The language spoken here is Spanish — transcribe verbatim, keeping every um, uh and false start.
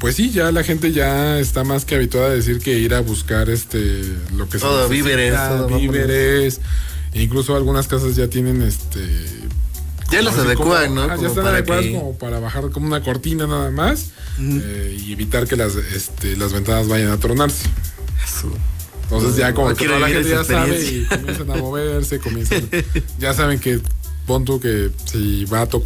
pues sí, ya la gente ya está más que habituada a decir que ir a buscar este lo que todo se víveres, todo víveres, incluso algunas casas ya tienen este ya las adecuan, ¿no? Ah, ya están adecuadas que... como para bajar como una cortina nada más, uh-huh. eh, y evitar que las este las ventanas vayan a tronarse. Eso. Entonces ya como no que toda la gente ya sabe y comienzan a moverse, comienzan, ya saben que pon tú que si va a tocar